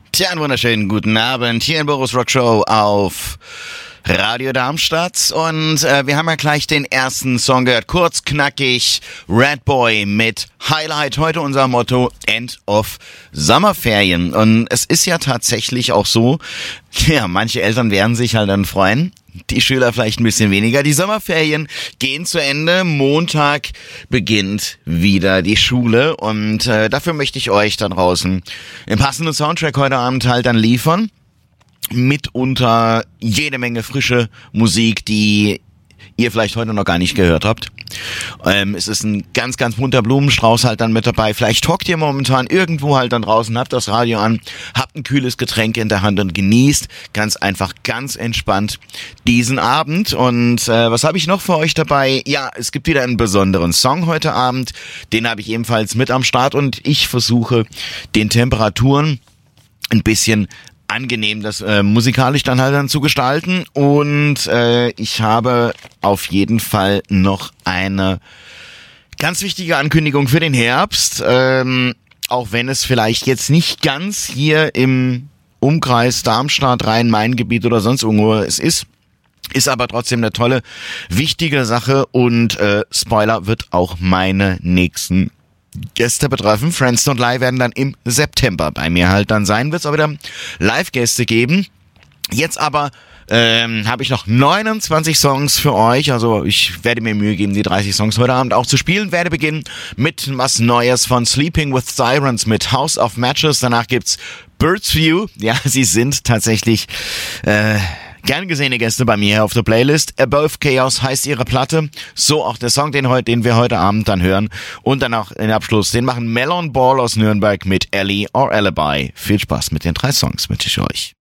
Tja, einen wunderschönen guten Abend hier in Boris Rock Show auf Radio Darmstadt und wir haben ja gleich den ersten Song gehört, kurz, knackig, Red Boy mit Highlight, heute unser Motto, End of Sommerferien. Und es ist ja tatsächlich auch so, ja, manche Eltern werden sich halt dann freuen, die Schüler vielleicht ein bisschen weniger. Die Sommerferien gehen zu Ende, Montag beginnt wieder die Schule und dafür möchte ich euch da draußen im passenden Soundtrack heute Abend halt dann liefern. Mitunter jede Menge frische Musik, die ihr vielleicht heute noch gar nicht gehört habt. Es ist ein ganz, ganz bunter Blumenstrauß halt dann mit dabei. Vielleicht hockt ihr momentan irgendwo halt dann draußen, habt das Radio an, habt ein kühles Getränk in der Hand und genießt ganz einfach, ganz entspannt diesen Abend. Und was habe ich noch für euch dabei? Ja, es gibt wieder einen besonderen Song heute Abend. Den habe ich ebenfalls mit am Start und ich versuche den Temperaturen ein bisschen angenehm, das musikalisch dann halt dann zu gestalten. Und ich habe auf jeden Fall noch eine ganz wichtige Ankündigung für den Herbst, auch wenn es vielleicht jetzt nicht ganz hier im Umkreis Darmstadt, Rhein-Main-Gebiet oder sonst irgendwo es ist aber trotzdem eine tolle, wichtige Sache und Spoiler wird auch meine nächsten Gäste betreffen. Friends Don't Lie werden dann im September bei mir halt dann sein. Wird es auch wieder Live-Gäste geben. Jetzt aber habe ich noch 29 Songs für euch. Also ich werde mir Mühe geben, die 30 Songs heute Abend auch zu spielen. Werde beginnen mit was Neues von Sleeping with Sirens mit House of Matches. Danach gibt's Birds View. Ja, sie sind tatsächlich gern gesehene Gäste bei mir auf der Playlist. Above Chaos heißt ihre Platte. So auch der Song, den wir heute Abend dann hören. Und dann auch den Abschluss, den machen Melon Ball aus Nürnberg mit Ellie or Alibi. Viel Spaß mit den 3 Songs wünsche ich euch.